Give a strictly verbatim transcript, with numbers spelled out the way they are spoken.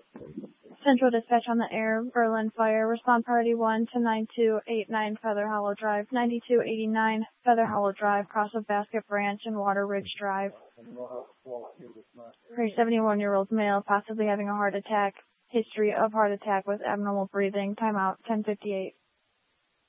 Central Dispatch on the air, Berlin Fire. Respond Party one to nine two eight nine Feather Hollow Drive, ninety-two eighty-nine Feather Hollow Drive, cross of Basket Branch and Water Ridge Drive. For a seventy-one-year-old male, possibly having a heart attack. History of heart attack with abnormal breathing. Timeout ten fifty-eight.